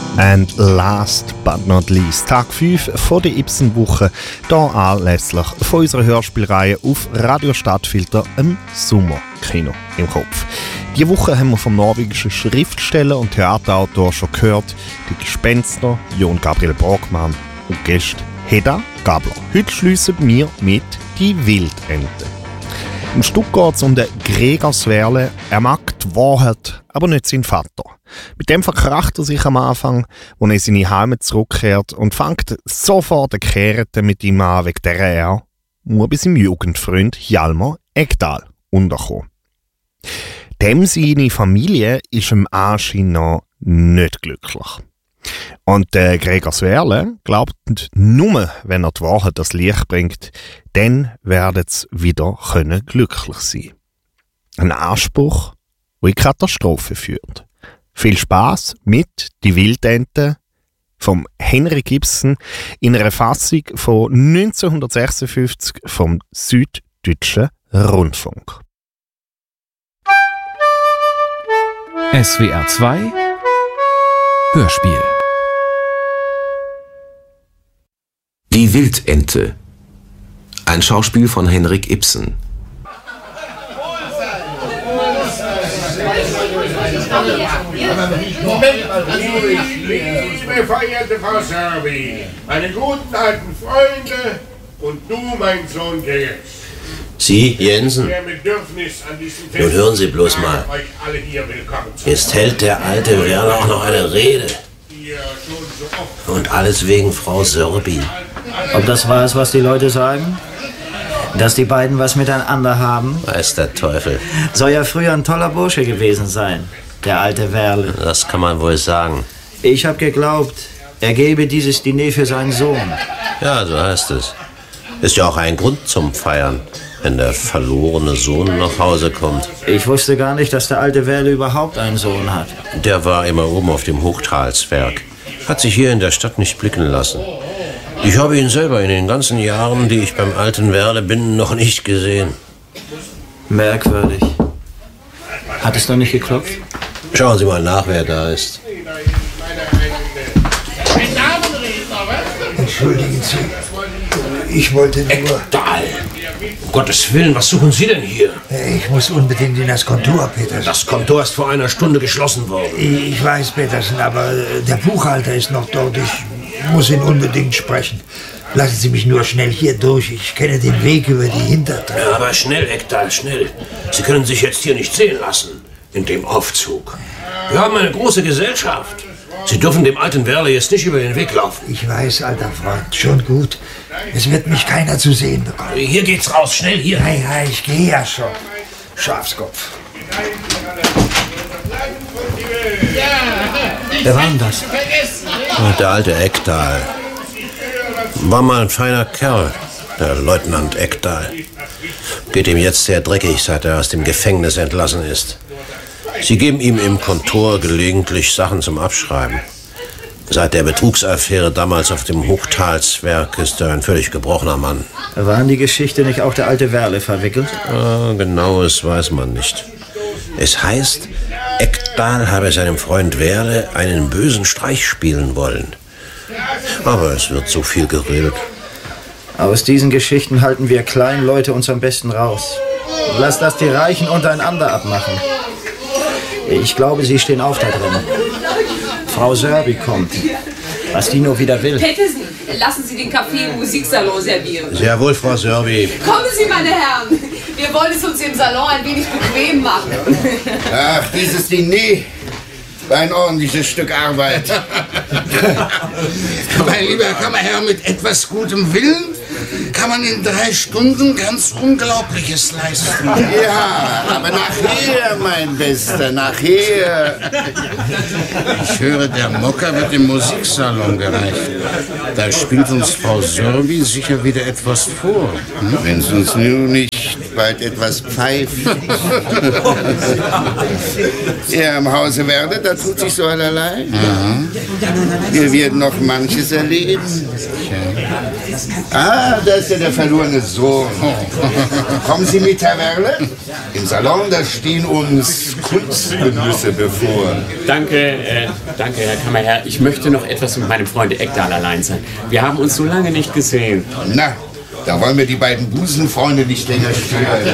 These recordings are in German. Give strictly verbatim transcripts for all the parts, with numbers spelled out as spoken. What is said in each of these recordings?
And last but not least, Tag fünf von der Ibsen-Woche, hier anlässlich von unserer Hörspielreihe auf Radio Stadtfilter im Sommerkino im Kopf. Diese Woche haben wir vom norwegischen Schriftsteller und Theaterautor schon gehört, die Gespenster, Jon Gabriel Borgmann und Gäste Hedda Gabler. Heute schliessen wir mit «Die Wildente». Im Stück geht es um den Gregor Swerle. Er mag die Wahrheit, aber nicht seinen Vater. Mit dem verkracht er sich am Anfang, als er in seine Heimat zurückkehrt und fängt sofort eine Kehrte mit ihm an, wegen der er nur bei seinem Jugendfreund Hjalmar Ekdal unterkommt. Dem seine Familie ist im Anschein noch nicht glücklich. Und der Gregor Swerle glaubt, nur wenn er die Wahrheit das Licht bringt, dann werden sie wieder können glücklich sein. Ein Anspruch, der in Katastrophe führt. Viel Spaß mit «Die Wildente» von Henrik Ibsen in einer Fassung von neunzehnhundertsechsundfünfzig vom Süddeutschen Rundfunk. S W R zwei Hörspiel. Die Wildente. Ein Schauspiel von Henrik Ibsen. Moment, also ich, liebe verehrte Frau Servi, meine guten alten Freunde und du, mein Sohn Georg. Sie, Jensen? Nun hören Sie bloß mal. Jetzt hält der alte Werner auch noch eine Rede. Und alles wegen Frau Sörbi. Ob das wahr ist, was die Leute sagen? Dass die beiden was miteinander haben? Weiß der Teufel. Soll ja früher ein toller Bursche gewesen sein, der alte Werle. Das kann man wohl sagen. Ich hab geglaubt, er gebe dieses Diner für seinen Sohn. Ja, so heißt es. Ist ja auch ein Grund zum Feiern, wenn der verlorene Sohn nach Hause kommt. Ich wusste gar nicht, dass der alte Werle überhaupt einen Sohn hat. Der war immer oben auf dem Hochtalswerk. Hat sich hier in der Stadt nicht blicken lassen. Ich habe ihn selber in den ganzen Jahren, die ich beim alten Werle bin, noch nicht gesehen. Merkwürdig. Hat es doch nicht geklopft? Schauen Sie mal nach, wer da ist. Entschuldigen Sie, ich wollte nur... Ekdal! Um Gottes Willen, was suchen Sie denn hier? Ich muss unbedingt in das Kontor, Petersen. Das Kontor ist vor einer Stunde geschlossen worden. Ich weiß, Petersen, aber der Buchhalter ist noch dort. Ich muss ihn unbedingt sprechen. Lassen Sie mich nur schnell hier durch. Ich kenne den Weg über die Hintertreppe. Ja, aber schnell, Ekdal, schnell. Sie können sich jetzt hier nicht sehen lassen, in dem Aufzug. Wir haben eine große Gesellschaft. Sie dürfen dem alten Werle jetzt nicht über den Weg laufen. Ich weiß, alter Freund, schon gut. Es wird mich keiner zu sehen bekommen. Hier geht's raus, schnell hier. Ja, ja, ich gehe ja schon. Schafskopf. Wer war denn das? Der alte Ekdal. War mal ein feiner Kerl, der Leutnant Ekdal. Geht ihm jetzt sehr dreckig, seit er aus dem Gefängnis entlassen ist. Sie geben ihm im Kontor gelegentlich Sachen zum Abschreiben. Seit der Betrugsaffäre damals auf dem Hochtalswerk ist er ein völlig gebrochener Mann. War in die Geschichte nicht auch der alte Werle verwickelt? Ah, Genaues weiß man nicht. Es heißt, Ekdal habe seinem Freund Werle einen bösen Streich spielen wollen. Aber es wird so viel geredet. Aus diesen Geschichten halten wir kleinen Leute uns am besten raus. Lass das die Reichen untereinander abmachen. Ich glaube, sie stehen auf da drin. Frau Sörbi kommt. Was die nur wieder will. Petersen, lassen Sie den Kaffee im Musiksalon servieren. Sehr wohl, Frau Sörbi. Kommen Sie, meine Herren. Wir wollen es uns im Salon ein wenig bequem machen. Ach, dieses Diner war ein ordentliches Stück Arbeit. Mein lieber Kammerherr, mit etwas gutem Willen kann man in drei Stunden ganz Unglaubliches leisten. Ja, aber nachher, mein Bester, nachher. Ich höre, der Mocker wird im Musiksalon gereicht. Da spielt uns Frau Sörbi sicher wieder etwas vor. Hm? Wenn es uns nur nicht bald etwas pfeifen. Ihr im Hause werdet, da tut sich so allerlei. Mhm. Wir werden noch manches erleben. Ah, da ist ja der verlorene Sohn. Kommen Sie mit, Herr Werle? Im Salon, da stehen uns Kunstgenüsse bevor. Danke, äh, danke, Herr Kammerherr. Ich möchte noch etwas mit meinem Freund Ekdal allein sein. Wir haben uns so lange nicht gesehen. Na, da wollen wir die beiden Busenfreunde nicht länger stören.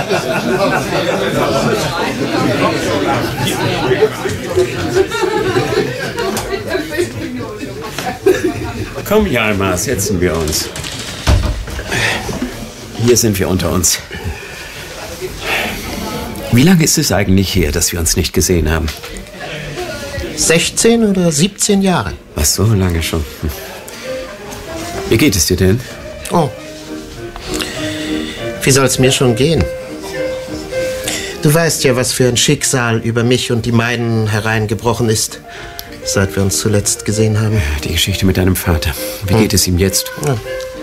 Komm, Hjalmar, setzen wir uns. Hier sind wir unter uns. Wie lange ist es eigentlich her, dass wir uns nicht gesehen haben? sechzehn oder siebzehn Jahre. Was, so lange schon? Hm. Wie geht es dir denn? Oh. Wie soll's mir schon gehen? Du weißt ja, was für ein Schicksal über mich und die meinen hereingebrochen ist, seit wir uns zuletzt gesehen haben. Die Geschichte mit deinem Vater. Wie hm. geht es ihm jetzt? Ja.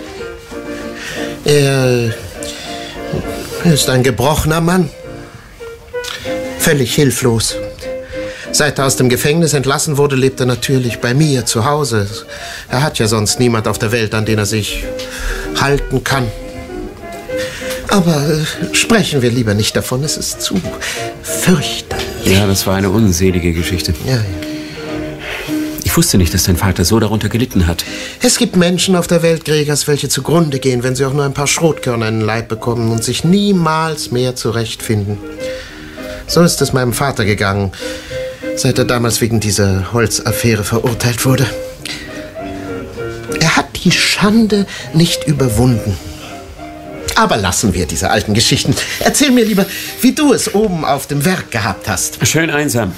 Er ist ein gebrochener Mann. Völlig hilflos. Seit er aus dem Gefängnis entlassen wurde, lebt er natürlich bei mir zu Hause. Er hat ja sonst niemand auf der Welt, an den er sich halten kann. Aber äh, sprechen wir lieber nicht davon, es ist zu fürchterlich. Ja, das war eine unselige Geschichte. Ja, ja. Ich wusste nicht, dass dein Vater so darunter gelitten hat. Es gibt Menschen auf der Welt, Gregers, welche zugrunde gehen, wenn sie auch nur ein paar Schrotkörner in den Leib bekommen und sich niemals mehr zurechtfinden. So ist es meinem Vater gegangen, seit er damals wegen dieser Holzaffäre verurteilt wurde. Er hat die Schande nicht überwunden. Aber lassen wir diese alten Geschichten. Erzähl mir lieber, wie du es oben auf dem Werk gehabt hast. Schön einsam.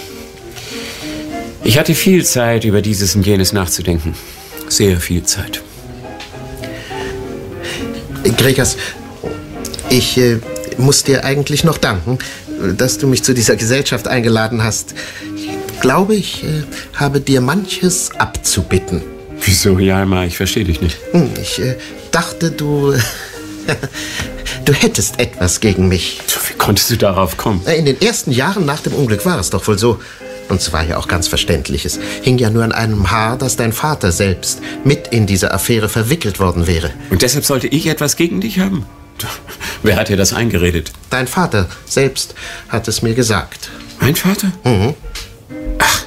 Ich hatte viel Zeit, über dieses und jenes nachzudenken. Sehr viel Zeit. Gregers, ich äh, muss dir eigentlich noch danken, dass du mich zu dieser Gesellschaft eingeladen hast. Ich glaube, ich äh, habe dir manches abzubitten. Wieso, Hjalmar? Ich verstehe dich nicht. Hm, ich äh, dachte, du... du hättest etwas gegen mich. Wie konntest du darauf kommen? In den ersten Jahren nach dem Unglück war es doch wohl so. Und es war ja auch ganz verständlich. Es hing ja nur an einem Haar, dass dein Vater selbst mit in diese Affäre verwickelt worden wäre. Und deshalb sollte ich etwas gegen dich haben? Wer hat dir das eingeredet? Dein Vater selbst hat es mir gesagt. Mein Vater? Mhm. Ach.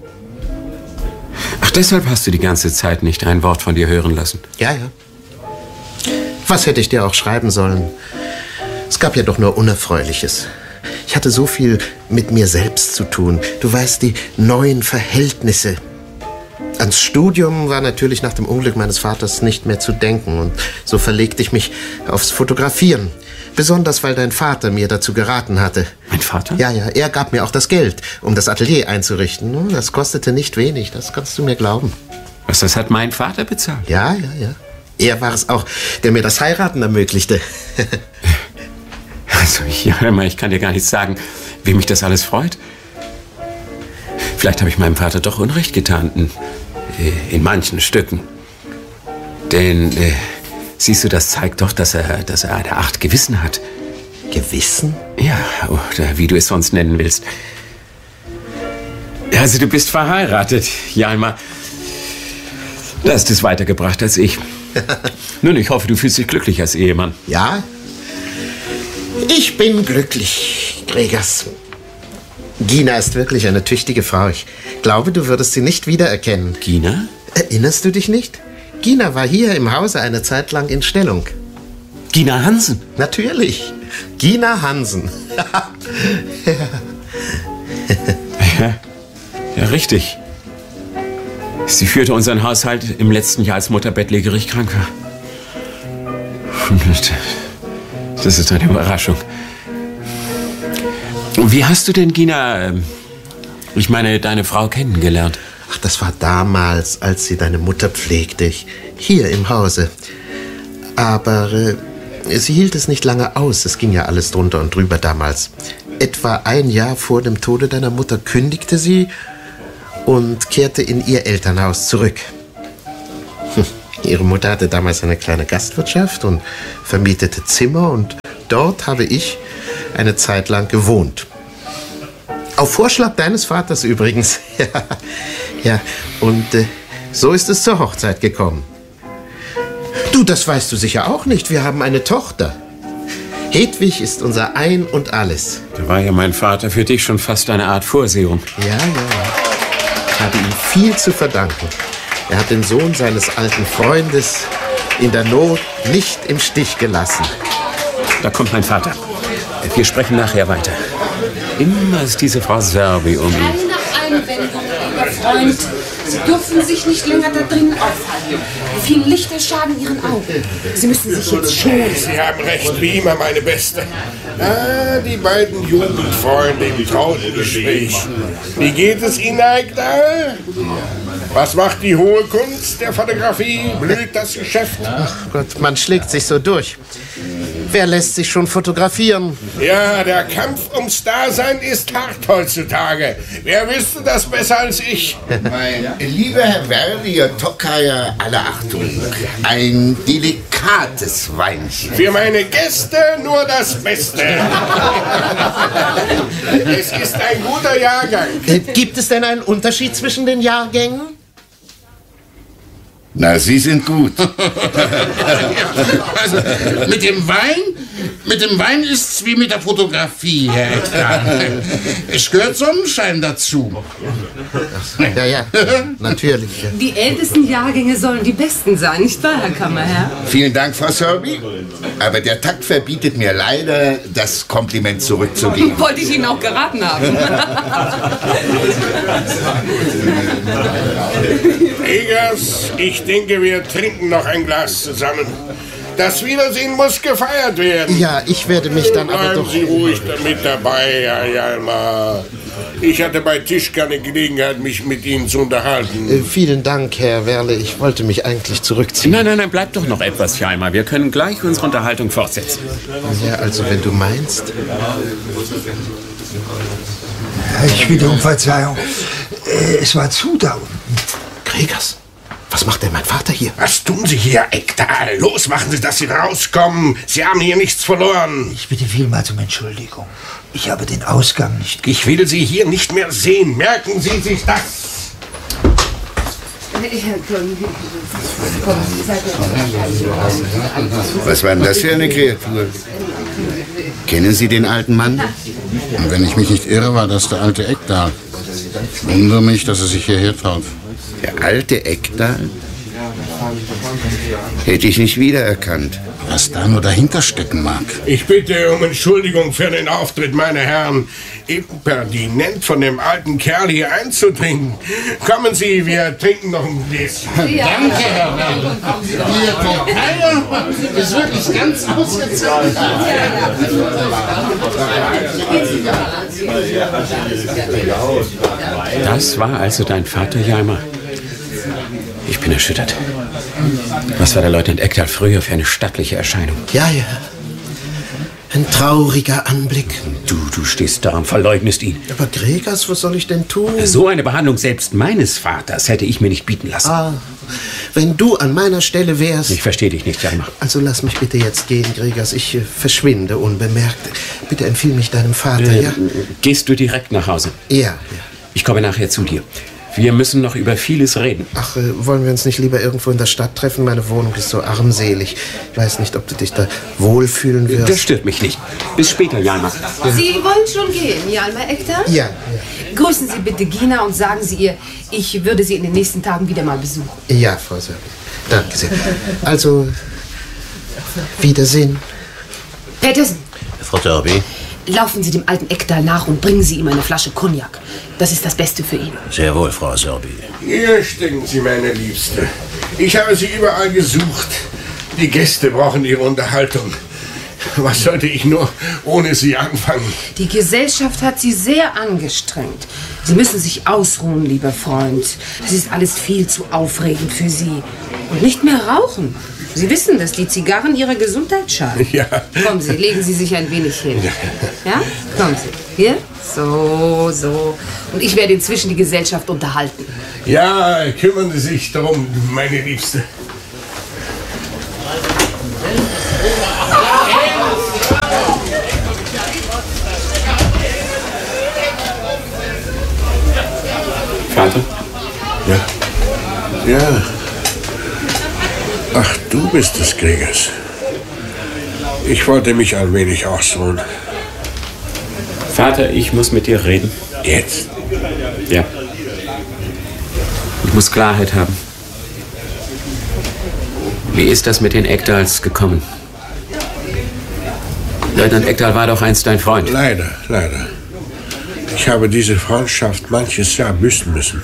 Ach, deshalb hast du die ganze Zeit nicht ein Wort von dir hören lassen? Ja, ja. Was hätte ich dir auch schreiben sollen? Es gab ja doch nur Unerfreuliches. Ich hatte so viel mit mir selbst zu tun. Du weißt, die neuen Verhältnisse. Ans Studium war natürlich nach dem Unglück meines Vaters nicht mehr zu denken. Und so verlegte ich mich aufs Fotografieren. Besonders, weil dein Vater mir dazu geraten hatte. Mein Vater? Ja, ja, er gab mir auch das Geld, um das Atelier einzurichten. Das kostete nicht wenig, das kannst du mir glauben. Was, das hat mein Vater bezahlt? Ja, ja, ja. Er war es auch, der mir das Heiraten ermöglichte. Also, ja, ich kann dir gar nicht sagen, wie mich das alles freut. Vielleicht habe ich meinem Vater doch Unrecht getan, in, in manchen Stücken. Denn, äh, siehst du, das zeigt doch, dass er, dass er eine Art Gewissen hat. Gewissen? Ja, oder wie du es sonst nennen willst. Also, du bist verheiratet, Hjalmar. Du hast es weitergebracht als ich. Nun, ich hoffe, du fühlst dich glücklich als Ehemann. Ja, ich bin glücklich, Gregers. Gina ist wirklich eine tüchtige Frau. Ich glaube, du würdest sie nicht wiedererkennen. Gina? Erinnerst du dich nicht? Gina war hier im Hause eine Zeit lang in Stellung. Gina Hansen? Natürlich. Gina Hansen. ja. Ja, richtig. Sie führte unseren Haushalt im letzten Jahr, als Mutter bettlägerig krank war. Das ist eine Überraschung. Wie hast du denn Gina, ich meine, deine Frau kennengelernt? Ach, das war damals, als sie deine Mutter pflegte. Hier im Hause. Aber äh, sie hielt es nicht lange aus. Es ging ja alles drunter und drüber damals. Etwa ein Jahr vor dem Tode deiner Mutter kündigte sie und kehrte in ihr Elternhaus zurück. Hm. Ihre Mutter hatte damals eine kleine Gastwirtschaft und vermietete Zimmer und dort habe ich eine Zeit lang gewohnt. Auf Vorschlag deines Vaters übrigens. Ja, ja. Und äh, so ist es zur Hochzeit gekommen. Du, das weißt du sicher auch nicht. Wir haben eine Tochter. Hedwig ist unser Ein und Alles. Da war ja mein Vater für dich schon fast eine Art Vorsehung. Ja, ja. Ich habe ihm viel zu verdanken. Er hat den Sohn seines alten Freundes in der Not nicht im Stich gelassen. Da kommt mein Vater. Wir sprechen nachher weiter. Immer ist diese Frau Serbi um ihn. Eine Einwendung, lieber Freund. Sie dürfen sich nicht länger da drinnen aufhalten. Die vielen Lichter schaden Ihren Augen. Sie müssen sich jetzt schonen. Sie haben recht, wie immer, meine Beste. Ah, die beiden Jugendfreunde im trauten Gespräch. Wie geht es Ihnen, Eichdahl? Was macht die hohe Kunst der Fotografie? Blüht das Geschäft? Ach Gott, man schlägt sich so durch. Wer lässt sich schon fotografieren? Ja, der Kampf ums Dasein ist hart heutzutage. Wer wüsste das besser als ich? Mein lieber Herr Werle, Ihr Tokayer, alle Achtung. Ein delikates Weinchen. Für meine Gäste nur das Beste. Es ist ein guter Jahrgang. Äh, gibt es denn einen Unterschied zwischen den Jahrgängen? Na, Sie sind gut. Also, mit dem Wein, mit dem Wein ist's wie mit der Fotografie, Herr Eckdahl. Es gehört Sonnenschein dazu. Ja, ja, natürlich. Die ältesten Jahrgänge sollen die besten sein, nicht wahr, Herr Kammerherr? Vielen Dank, Frau Serbi. Aber der Takt verbietet mir leider, das Kompliment zurückzugeben. Wollte ich Ihnen auch geraten haben. Egers, ich denke, wir trinken noch ein Glas zusammen. Das Wiedersehen muss gefeiert werden. Ja, ich werde mich dann aber Bleiben doch... Sie ruhig damit dabei, Herr Jalmar. Ich hatte bei Tisch keine Gelegenheit, mich mit Ihnen zu unterhalten. Äh, vielen Dank, Herr Werle. Ich wollte mich eigentlich zurückziehen. Nein, nein, nein, bleib doch noch etwas, Jalmar. Wir können gleich unsere Unterhaltung fortsetzen. Ja, also wenn du meinst... Ich bitte um Verzeihung. Es war zu da unten. Gregers, was macht denn mein Vater hier? Was tun Sie hier, Eckdahl? Los, machen Sie, dass Sie rauskommen. Sie haben hier nichts verloren. Ich bitte vielmals um Entschuldigung. Ich habe den Ausgang nicht... Ich will Sie hier nicht mehr sehen. Merken Sie sich das. Was war denn das für eine Kreatur? Kennen Sie den alten Mann? Und wenn ich mich nicht irre, war das der alte Eckdahl. Ich wundere mich, dass er sich hierher traut. Der alte Eckdahl? Hätte ich nicht wiedererkannt. Was da nur dahinter stecken mag. Ich bitte um Entschuldigung für den Auftritt, meine Herren. Impertinent von dem alten Kerl hier einzudringen. Kommen Sie, wir trinken noch ein Gläschen. Ja. Danke, Herr Werle. Ihr Tokayer ist wirklich ganz ausgezeichnet. Das war also dein Vater, Jalmar? Ich bin erschüttert. Was war der Leutnant Eckdahl früher für eine stattliche Erscheinung? Ja, ja. Ein trauriger Anblick. Du, du stehst da und verleugnest ihn. Aber Gregers, was soll ich denn tun? So eine Behandlung selbst meines Vaters hätte ich mir nicht bieten lassen. Ah, wenn du an meiner Stelle wärst... Ich verstehe dich nicht, Jalmar. Also lass mich bitte jetzt gehen, Gregers. Ich äh, verschwinde unbemerkt. Bitte empfiehl mich deinem Vater, Äh, ja? Gehst du direkt nach Hause? Ja, ja. Ich komme nachher zu dir. Wir müssen noch über vieles reden. Ach, äh, wollen wir uns nicht lieber irgendwo in der Stadt treffen? Meine Wohnung ist so armselig. Ich weiß nicht, ob du dich da wohlfühlen wirst. Das stört mich nicht. Bis später, Jalmar. Sie wollen schon gehen, Jalmar Eckdahl? Ja, ja. Grüßen Sie bitte Gina und sagen Sie ihr, ich würde sie in den nächsten Tagen wieder mal besuchen. Ja, Frau Serbi. Danke sehr. Also, Wiedersehen. Petersen, Frau Serbi. laufen Sie dem alten Eckdahl nach und bringen Sie ihm eine Flasche Cognac. Das ist das Beste für ihn. Sehr wohl, Frau Serbi. Hier stecken Sie, meine Liebste. Ich habe Sie überall gesucht. Die Gäste brauchen Ihre Unterhaltung. Was sollte ich nur ohne Sie anfangen? Die Gesellschaft hat Sie sehr angestrengt. Sie müssen sich ausruhen, lieber Freund. Das ist alles viel zu aufregend für Sie. Und nicht mehr rauchen. Sie wissen, dass die Zigarren Ihrer Gesundheit schaden. Ja. Kommen Sie, legen Sie sich ein wenig hin. Ja? Kommen Sie. Hier? So, so. Und ich werde inzwischen die Gesellschaft unterhalten. Ja, kümmern Sie sich darum, meine Liebste. Vater? Ja. Ja. Ach, du bist es, Gregers. Ich wollte mich ein wenig ausruhen. Vater, ich muss mit dir reden. Jetzt? Ja. Ich muss Klarheit haben. Wie ist das mit den Ekdals gekommen? Leutnant Ekdal war doch einst dein Freund. Leider, leider. Ich habe diese Freundschaft manches Jahr büßen müssen.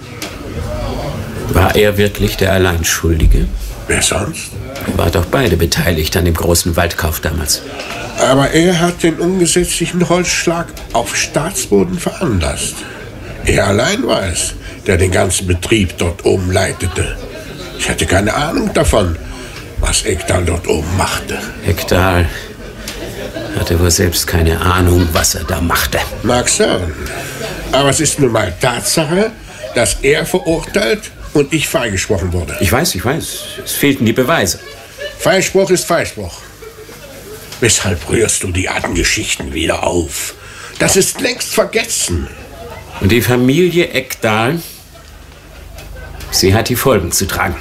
War er wirklich der Alleinschuldige? Wer sonst? Ihr wart doch beide beteiligt an dem großen Waldkauf damals. Aber er hat den ungesetzlichen Holzschlag auf Staatsboden veranlasst. Er allein war es, der den ganzen Betrieb dort oben leitete. Ich hatte keine Ahnung davon, was Ekdal dort oben machte. Ekdal hatte wohl selbst keine Ahnung, was er da machte. Mag sein. Aber es ist nun mal Tatsache, dass er verurteilt und ich freigesprochen wurde. Ich weiß, ich weiß. Es fehlten die Beweise. Freispruch ist Freispruch. Weshalb rührst du die alten Geschichten wieder auf? Das ist längst vergessen. Und die Familie Ekdal, sie hat die Folgen zu tragen.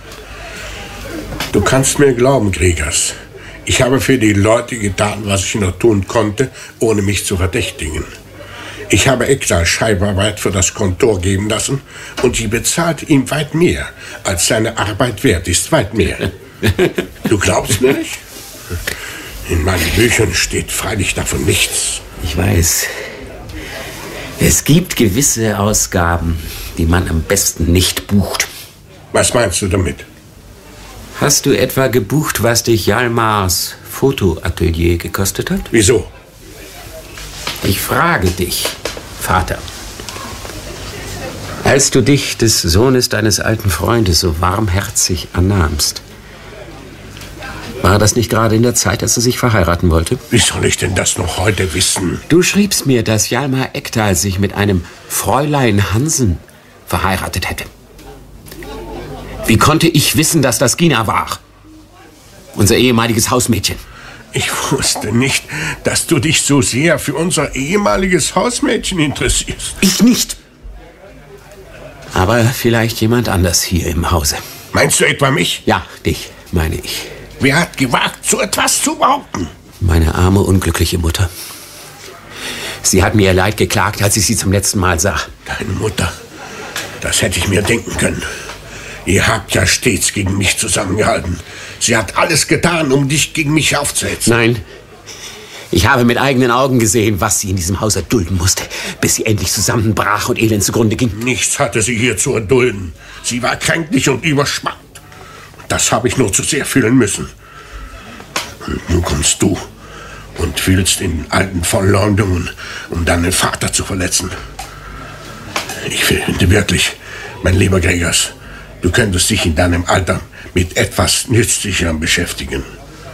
Du kannst mir glauben, Gregers. Ich habe für die Leute getan, was ich noch tun konnte, ohne mich zu verdächtigen. Ich habe Ekdal Schreibarbeit für das Kontor geben lassen und sie bezahlt ihm weit mehr, als seine Arbeit wert ist. Weit mehr. Du glaubst mir nicht? In meinen Büchern steht freilich davon nichts. Ich weiß. Es gibt gewisse Ausgaben, die man am besten nicht bucht. Was meinst du damit? Hast du etwa gebucht, was dich Hjalmars Fotoatelier gekostet hat? Wieso? Ich frage dich, Vater. Als du dich des Sohnes deines alten Freundes so warmherzig annahmst, war das nicht gerade in der Zeit, dass er sich verheiraten wollte? Wie soll ich denn das noch heute wissen? Du schriebst mir, dass Hjalmar Ekdal sich mit einem Fräulein Hansen verheiratet hätte. Wie konnte ich wissen, dass das Gina war? Unser ehemaliges Hausmädchen. Ich wusste nicht, dass du dich so sehr für unser ehemaliges Hausmädchen interessierst. Ich nicht. Aber vielleicht jemand anders hier im Hause. Meinst du etwa mich? Ja, dich, meine ich. Wer hat gewagt, so etwas zu behaupten? Meine arme, unglückliche Mutter. Sie hat mir ihr Leid geklagt, als ich sie zum letzten Mal sah. Deine Mutter? Das hätte ich mir denken können. Ihr habt ja stets gegen mich zusammengehalten. Sie hat alles getan, um dich gegen mich aufzuhetzen. Nein. Ich habe mit eigenen Augen gesehen, was sie in diesem Haus erdulden musste, bis sie endlich zusammenbrach und elend zugrunde ging. Nichts hatte sie hier zu erdulden. Sie war kränklich und überspannt. Das habe ich nur zu sehr fühlen müssen. Und nun kommst du und willst in alten Verleumdungen, um deinen Vater zu verletzen. Ich finde wirklich, mein lieber Gregers, du könntest dich in deinem Alter mit etwas Nützlicherem beschäftigen.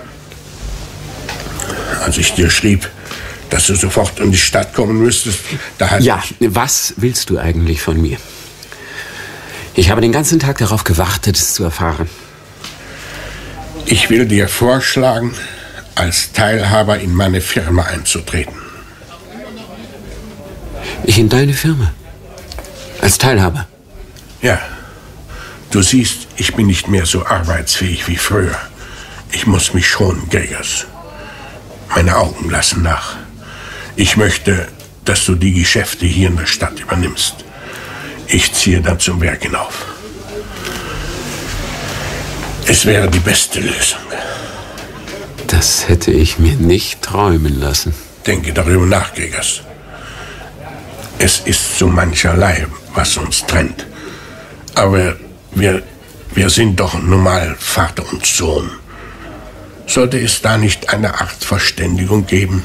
Als ich dir schrieb, dass du sofort in die Stadt kommen müsstest, da hat Ja, was willst du eigentlich von mir? Ich habe den ganzen Tag darauf gewartet, es zu erfahren. Ich will dir vorschlagen, als Teilhaber in meine Firma einzutreten. Ich in deine Firma? Als Teilhaber? Ja. Du siehst, ich bin nicht mehr so arbeitsfähig wie früher. Ich muss mich schonen, Gregers. Meine Augen lassen nach. Ich möchte, dass du die Geschäfte hier in der Stadt übernimmst. Ich ziehe dann zum Werk hinauf. Es wäre die beste Lösung. Das hätte ich mir nicht träumen lassen. Denke darüber nach, Gregers. Es ist so mancherlei, was uns trennt. Aber wir, wir sind doch nun mal Vater und Sohn. Sollte es da nicht eine Art Verständigung geben?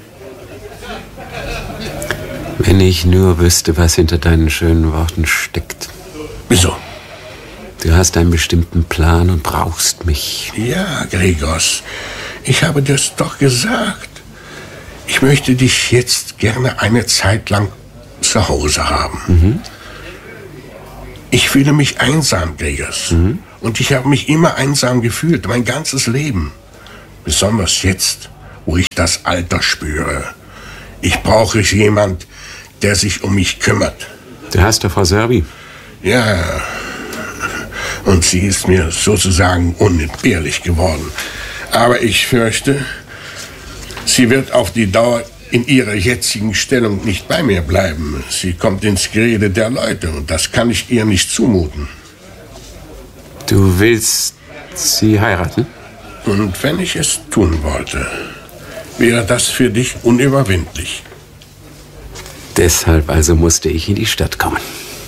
Wenn ich nur wüsste, was hinter deinen schönen Worten steckt. Wieso? Du hast einen bestimmten Plan und brauchst mich. Ja, Gregors, ich habe das doch gesagt. Ich möchte dich jetzt gerne eine Zeit lang zu Hause haben. Mhm. Ich fühle mich einsam, Gregors. Mhm. Und ich habe mich immer einsam gefühlt, mein ganzes Leben. Besonders jetzt, wo ich das Alter spüre. Ich brauche jemand, der sich um mich kümmert. Du hast doch Frau Serbi. Ja, und sie ist mir sozusagen unentbehrlich geworden. Aber ich fürchte, sie wird auf die Dauer in ihrer jetzigen Stellung nicht bei mir bleiben. Sie kommt ins Gerede der Leute und das kann ich ihr nicht zumuten. Du willst sie heiraten? Und wenn ich es tun wollte, wäre das für dich unüberwindlich. Deshalb also musste ich in die Stadt kommen.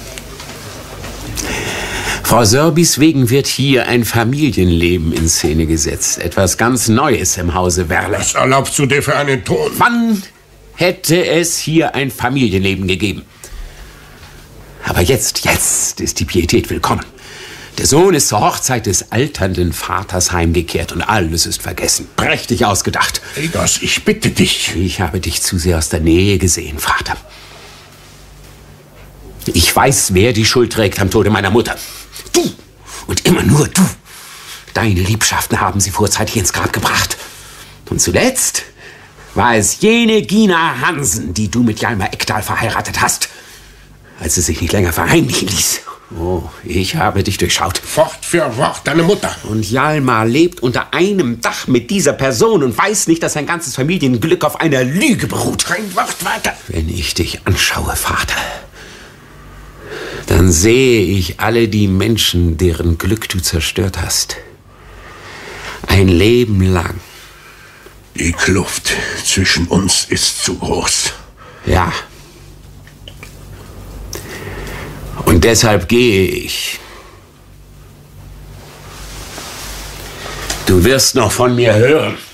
Frau Sörbis wegen wird hier ein Familienleben in Szene gesetzt. Etwas ganz Neues im Hause Werle. Was erlaubst du dir für einen Ton? Wann hätte es hier ein Familienleben gegeben? Aber jetzt, jetzt ist die Pietät willkommen. Der Sohn ist zur Hochzeit des alternden Vaters heimgekehrt und alles ist vergessen. Prächtig ausgedacht. Egos, ich bitte dich. Ich habe dich zu sehr aus der Nähe gesehen, Vater. Ich weiß, wer die Schuld trägt am Tode meiner Mutter. Du! Und immer nur du. Deine Liebschaften haben sie vorzeitig ins Grab gebracht. Und zuletzt war es jene Gina Hansen, die du mit Hjalmar Ekdal verheiratet hast, als es sich nicht länger verheimlichen ließ. Oh, ich habe dich durchschaut. Wort für Wort, deine Mutter. Und Hjalmar lebt unter einem Dach mit dieser Person und weiß nicht, dass sein ganzes Familienglück auf einer Lüge beruht. Kein Wort weiter. Wenn ich dich anschaue, Vater, dann sehe ich alle die Menschen, deren Glück du zerstört hast. Ein Leben lang. Die Kluft zwischen uns ist zu groß. Ja. Und deshalb gehe ich. Du wirst noch von mir hören.